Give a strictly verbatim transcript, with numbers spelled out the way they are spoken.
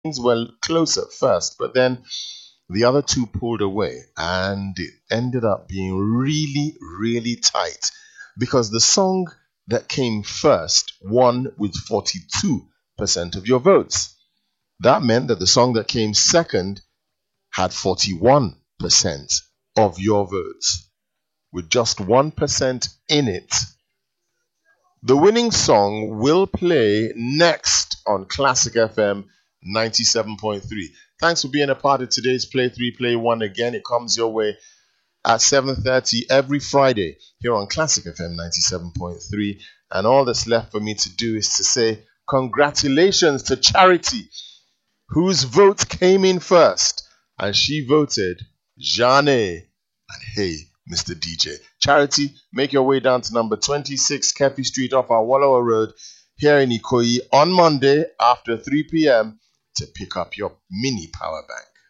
things were close at first, but then the other two pulled away, and it ended up being really, really tight because the song that came first won with forty-two percent of your votes. That meant that the song that came second had forty-one percent of your votes, with just one percent in it. The winning song will play next on Classic F M ninety-seven point three. Thanks for being a part of today's Play three, Play one again. It comes your way at seven thirty every Friday here on Classic F M ninety-seven point three. And all that's left for me to do is to say congratulations to Charity, whose vote came in first. And she voted Jane. And hey, Mister D J. Charity, make your way down to number twenty-six Kefi Street off Awolowo Road here in Ikoyi on Monday after three p.m. to pick up your mini power bank.